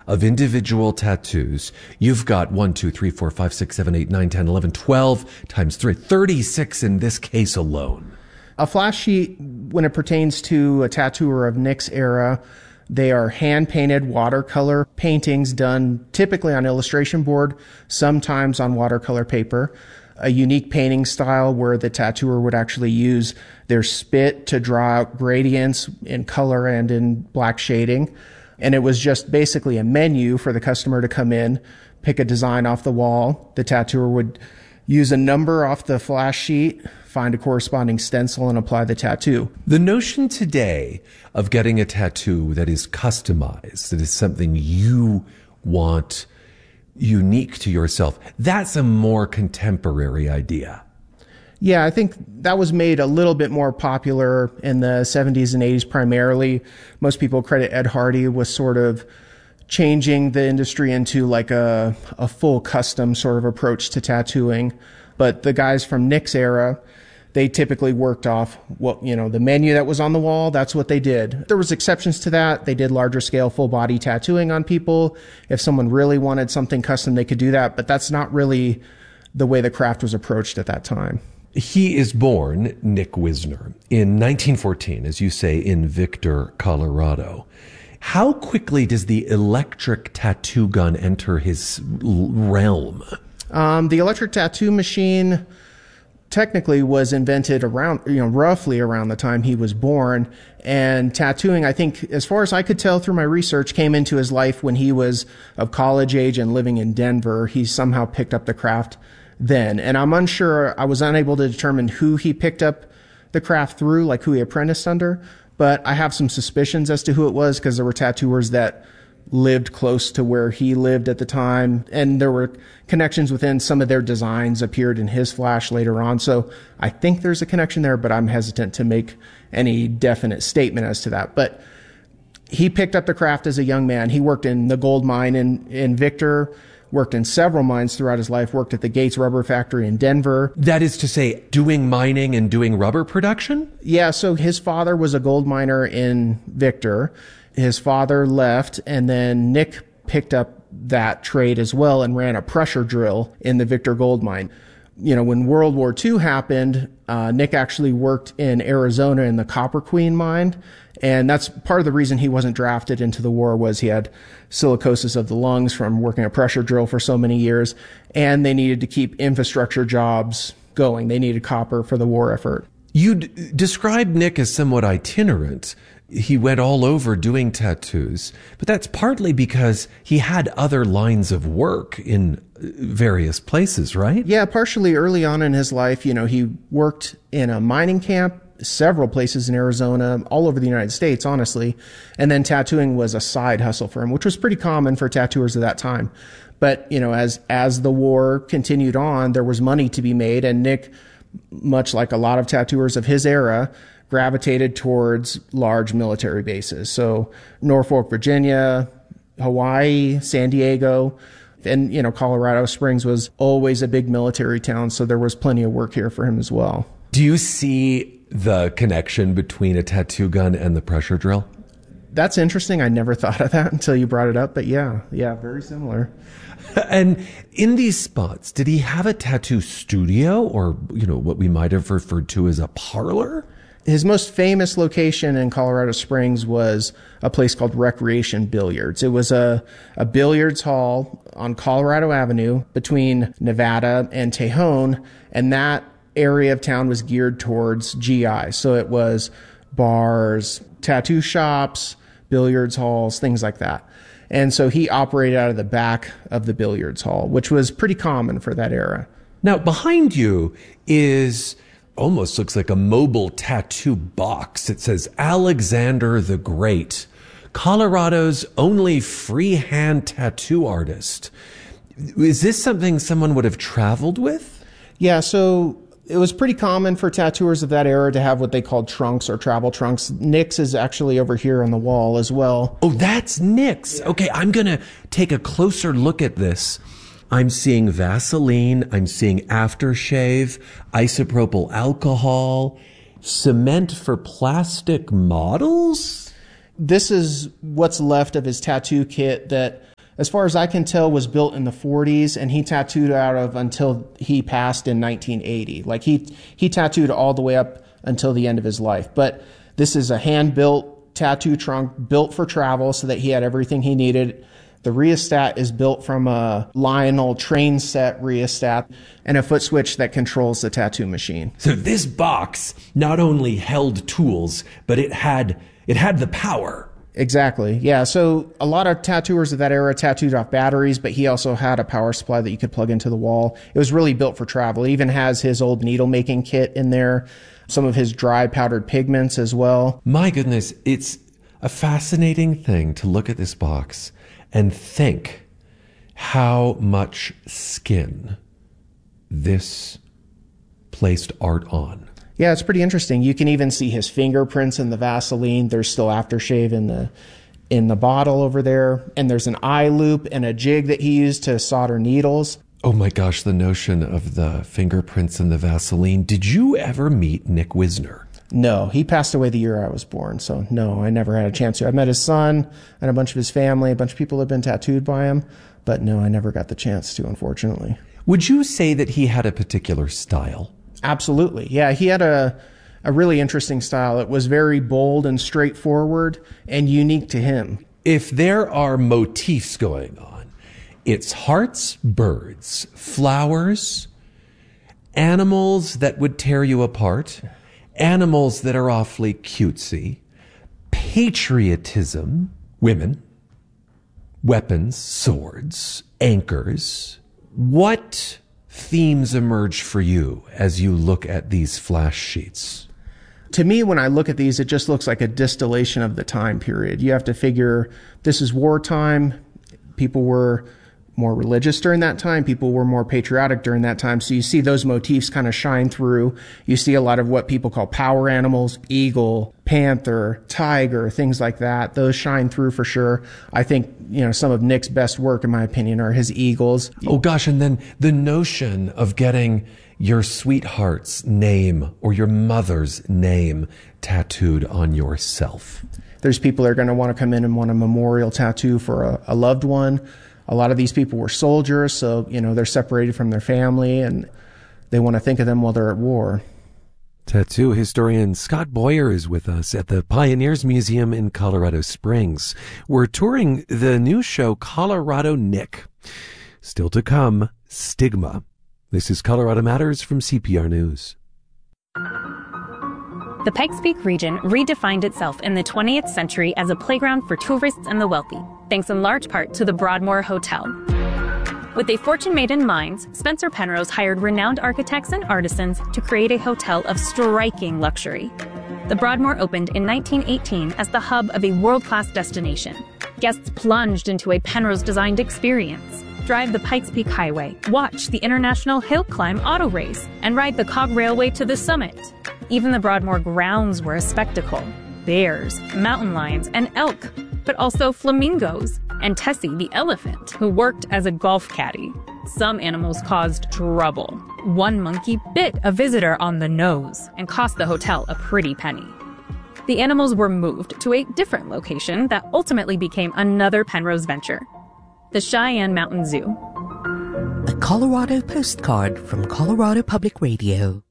of individual tattoos. You've got 1, 2, 3, 4, 5, 6, 7, 8, 9, 10, 11, 12 times 3, 36 in this case alone. A flash sheet, when it pertains to a tattooer of Nick's era, they are hand-painted watercolor paintings done typically on illustration board, sometimes on watercolor paper. A unique painting style where the tattooer would actually use their spit to draw out gradients in color and in black shading. And it was just basically a menu for the customer to come in, pick a design off the wall. The tattooer would use a number off the flash sheet, find a corresponding stencil, and apply the tattoo. The notion today of getting a tattoo that is customized, that is something you want unique to yourself, that's a more contemporary idea. Yeah, I think that was made a little bit more popular in the 70s and 80s primarily. Most people credit Ed Hardy with sort of changing the industry into like a full custom sort of approach to tattooing. But the guys from Nick's era, they typically worked off the menu that was on the wall. That's what they did. There was exceptions to that. They did larger scale full body tattooing on people. If someone really wanted something custom, they could do that. But that's not really the way the craft was approached at that time. He is born, Nick Wisner, in 1914, as you say, in Victor, Colorado. How quickly does the electric tattoo gun enter his realm? The electric tattoo machine technically was invented around, roughly around the time he was born. And tattooing, I think, as far as I could tell through my research, came into his life when he was of college age and living in Denver. He somehow picked up the craft then. And I'm unsure, I was unable to determine who he picked up the craft through, like who he apprenticed under. But I have some suspicions as to who it was because there were tattooers that lived close to where he lived at the time. And there were connections within some of their designs appeared in his flash later on. So I think there's a connection there, but I'm hesitant to make any definite statement as to that. But he picked up the craft as a young man. He worked in the gold mine in Victor, worked in several mines throughout his life, worked at the Gates Rubber Factory in Denver. That is to say, doing mining and doing rubber production? Yeah, so his father was a gold miner in Victor. His father left, and then Nick picked up that trade as well and ran a pressure drill in the Victor gold mine. When World War II happened, Nick actually worked in Arizona in the Copper Queen mine. And that's part of the reason he wasn't drafted into the war was he had silicosis of the lungs from working a pressure drill for so many years. And they needed to keep infrastructure jobs going. They needed copper for the war effort. You described Nick as somewhat itinerant. He went all over doing tattoos, but that's partly because he had other lines of work in various places, right? Yeah, partially early on in his life, he worked in a mining camp, several places in Arizona, all over the United States, honestly. And then tattooing was a side hustle for him, which was pretty common for tattooers of that time. But, as the war continued on, there was money to be made. And Nick, much like a lot of tattooers of his era, gravitated towards large military bases. So Norfolk, Virginia, Hawaii, San Diego, and, Colorado Springs was always a big military town. So there was plenty of work here for him as well. Do you see the connection between a tattoo gun and the pressure drill? That's interesting. I never thought of that until you brought it up. But yeah, very similar. And in these spots, did he have a tattoo studio or, what we might have referred to as a parlor? His most famous location in Colorado Springs was a place called Recreation Billiards. It was a billiards hall on Colorado Avenue between Nevada and Tejon, and that area of town was geared towards GI. So it was bars, tattoo shops, billiards halls, things like that. And so he operated out of the back of the billiards hall, which was pretty common for that era. Now, behind you is almost looks like a mobile tattoo box. It says Alexander the Great, Colorado's only freehand tattoo artist. Is this something someone would have traveled with? Yeah, so it was pretty common for tattooers of that era to have what they called trunks or travel trunks. Nick's is actually over here on the wall as well. Oh, that's Nick's. Yeah. Okay, I'm going to take a closer look at this. I'm seeing Vaseline. I'm seeing aftershave, isopropyl alcohol, cement for plastic models. This is what's left of his tattoo kit that as far as I can tell, was built in the 40s, and he tattooed out of until he passed in 1980. Like he tattooed all the way up until the end of his life. But this is a hand-built tattoo trunk built for travel so that he had everything he needed. The rheostat is built from a Lionel train set rheostat and a foot switch that controls the tattoo machine. So this box not only held tools, but it had the power. Exactly. Yeah. So a lot of tattooers of that era tattooed off batteries, but he also had a power supply that you could plug into the wall. It was really built for travel. It even has his old needle making kit in there, some of his dry powdered pigments as well. My goodness, it's a fascinating thing to look at this box and think how much skin this placed art on. Yeah, it's pretty interesting. You can even see his fingerprints in the Vaseline. There's still aftershave in the bottle over there. And there's an eye loop and a jig that he used to solder needles. Oh my gosh, the notion of the fingerprints in the Vaseline. Did you ever meet Nick Wisner? No, he passed away the year I was born. So no, I never had a chance to. I met his son and a bunch of his family. A bunch of people have been tattooed by him. But no, I never got the chance to, unfortunately. Would you say that he had a particular style? Absolutely. Yeah, he had a really interesting style. It was very bold and straightforward and unique to him. If there are motifs going on, it's hearts, birds, flowers, animals that would tear you apart, animals that are awfully cutesy, patriotism, women, weapons, swords, anchors. What themes emerge for you as you look at these flash sheets? To me, when I look at these, it just looks like a distillation of the time period. You have to figure this is wartime. People were more religious during that time. People were more patriotic during that time. So you see those motifs kind of shine through. You see a lot of what people call power animals, eagle, panther, tiger, things like that. Those shine through for sure. I think, some of Nick's best work, in my opinion, are his eagles. Oh gosh, and then the notion of getting your sweetheart's name or your mother's name tattooed on yourself. There's people that are going to want to come in and want a memorial tattoo for a loved one. A lot of these people were soldiers, so, they're separated from their family and they want to think of them while they're at war. Tattoo historian Scott Boyer is with us at the Pioneers Museum in Colorado Springs. We're touring the new show Colorado Nick. Still to come, Stigma. This is Colorado Matters from CPR News. The Pikes Peak region redefined itself in the 20th century as a playground for tourists and the wealthy, thanks in large part to the Broadmoor Hotel. With a fortune made in mind, Spencer Penrose hired renowned architects and artisans to create a hotel of striking luxury. The Broadmoor opened in 1918 as the hub of a world-class destination. Guests plunged into a Penrose-designed experience. Drive the Pikes Peak Highway, watch the International Hill Climb Auto Race, and ride the Cog Railway to the summit. Even the Broadmoor grounds were a spectacle. Bears, mountain lions, and elk, but also flamingos, and Tessie the elephant, who worked as a golf caddy. Some animals caused trouble. One monkey bit a visitor on the nose and cost the hotel a pretty penny. The animals were moved to a different location that ultimately became another Penrose venture, the Cheyenne Mountain Zoo. A Colorado postcard from Colorado Public Radio.